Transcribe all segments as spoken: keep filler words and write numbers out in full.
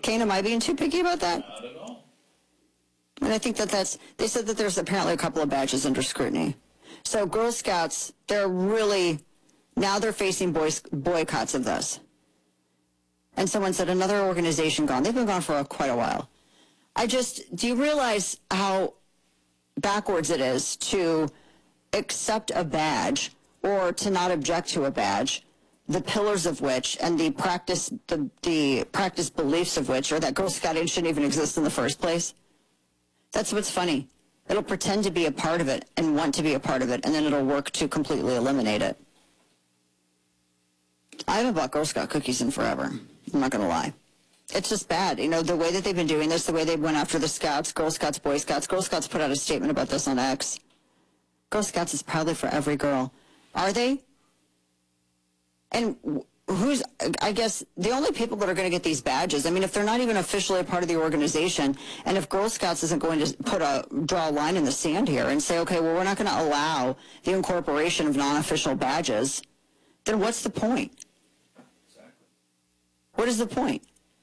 Kane, am I being too picky about that? Not at all. And I think that that's, they said that there's apparently a couple of badges under scrutiny. So Girl Scouts, they're really, now they're facing boys, boycotts of this. And someone said, another organization gone. They've been gone for a, quite a while. I just, do you realize how backwards it is to accept a badge or to not object to a badge, the pillars of which and the practice, the, the practice beliefs of which are that Girl Scouting shouldn't even exist in the first place? That's what's funny. It'll pretend to be a part of it and want to be a part of it, and then it'll work to completely eliminate it. I haven't bought Girl Scout cookies in forever. I'm not going to lie. It's just bad. You know, the way that they've been doing this, the way they went after the Scouts, Girl Scouts, Boy Scouts. Girl Scouts put out a statement about this on X. Girl Scouts is proudly for every girl. Are they? And who's, I guess, the only people that are going to get these badges, I mean, if they're not even officially a part of the organization, and if Girl Scouts isn't going to put a, draw a line in the sand here and say, okay, well, we're not going to allow the incorporation of non-official badges, then what's the point? Exactly. What is the point?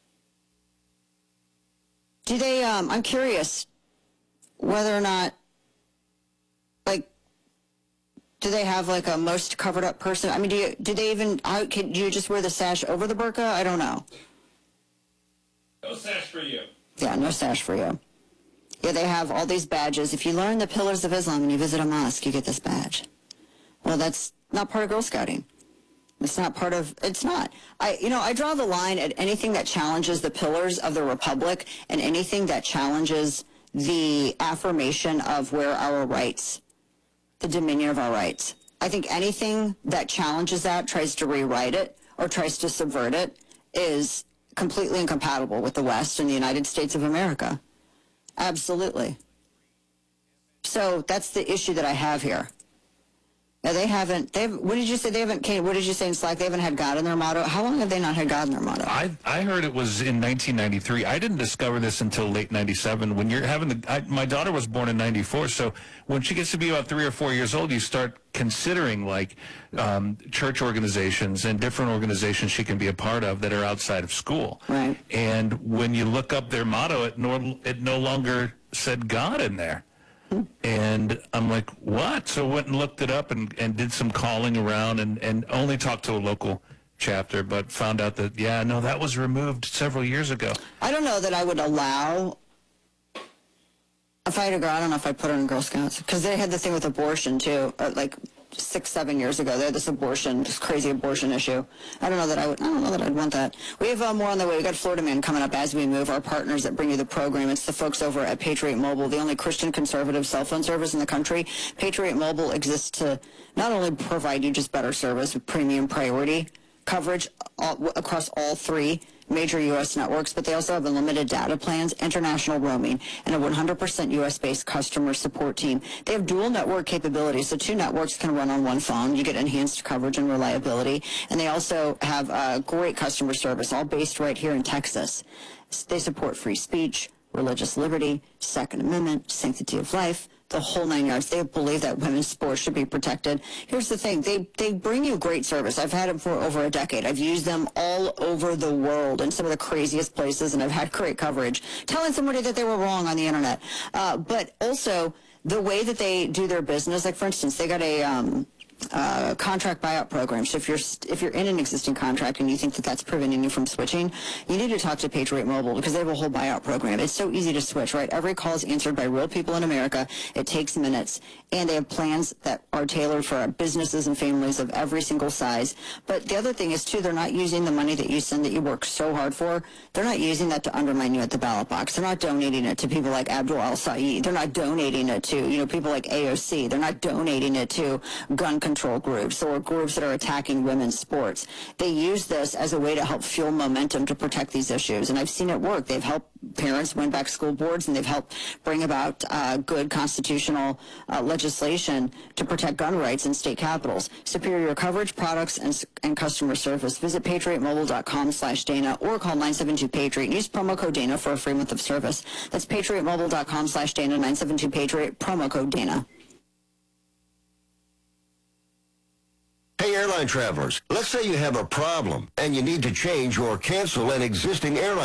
Do they, um, I'm curious whether or not, like, do they have like a most covered up person? I mean, do you, do they even, how, can, do you just wear the sash over the burqa? I don't know. No sash for you. Yeah, no sash for you. Yeah, they have all these badges. If you learn the pillars of Islam and you visit a mosque, you get this badge. Well, that's not part of Girl Scouting. It's not part of, it's not. I, you know, I draw the line at anything that challenges the pillars of the Republic and anything that challenges the affirmation of where our rights, the dominion of our rights. I think anything that challenges that, tries to rewrite it, or tries to subvert it, is completely incompatible with the West and the United States of America. Absolutely. So that's the issue that I have here. Now, they haven't, they've, what did you say, they haven't, Kate, what did you say in Slack, they haven't had God in their motto? How long have they not had God in their motto? I I heard it was in nineteen ninety-three. I didn't discover this until late ninety-seven. When you're having the, I, my daughter was born in ninety-four, so when she gets to be about three or four years old, you start considering like um, church organizations and different organizations she can be a part of that are outside of school. Right. And when you look up their motto, it no, it no longer said God in there. And I'm like, what? So I went and looked it up and, and did some calling around and, and only talked to a local chapter, but found out that, yeah, no, that was removed several years ago. I don't know that I would allow, if I had a girl, I don't know if I'd put her in Girl Scouts, because they had the thing with abortion, too, uh, like six, seven years ago. They had this abortion, this crazy abortion issue. I don't know that I would, I don't know that I'd want that. We have uh, more on the way. We've got Florida Man coming up as we move, our partners that bring you the program. It's the folks over at Patriot Mobile, the only Christian conservative cell phone service in the country. Patriot Mobile exists to not only provide you just better service with premium priority coverage all, across all three major U S networks, but they also have unlimited data plans, international roaming, and a one hundred percent U S-based customer support team. They have dual network capabilities, so two networks can run on one phone. You get enhanced coverage and reliability, and they also have uh, great customer service, all based right here in Texas. They support free speech, religious liberty, Second Amendment, sanctity of life, the whole nine yards. They believe that women's sports should be protected. Here's the thing. They they bring you great service. I've had them for over a decade. I've used them all over the world in some of the craziest places, and I've had great coverage, telling somebody that they were wrong on the internet. Uh, but also, the way that they do their business, like, for instance, they got a... Um, Uh, contract buyout program. So if you're if you're in an existing contract and you think that that's preventing you from switching, you need to talk to Patriot Mobile because they have a whole buyout program. It's so easy to switch, right? Every call is answered by real people in America. It takes minutes, and they have plans that are tailored for businesses and families of every single size. But the other thing is too, they're not using the money that you send that you work so hard for. They're not using that to undermine you at the ballot box. They're not donating it to people like Abdul Al-Saeed. They're not donating it to, you know, people like A O C. They're not donating it to gun control groups or groups that are attacking women's sports. They use this as a way to help fuel momentum to protect these issues, and I've seen it work. They've helped parents win back school boards, and they've helped bring about uh, good constitutional uh, legislation to protect gun rights in state capitals. Superior coverage, products, and, and customer service. Visit patriot mobile dot com slash Dana or call nine seven two Patriot and use promo code Dana for a free month of service. That's patriot mobile dot com slash Dana, nine seven two Patriot, promo code Dana. Hey, airline travelers, let's say you have a problem and you need to change or cancel an existing airline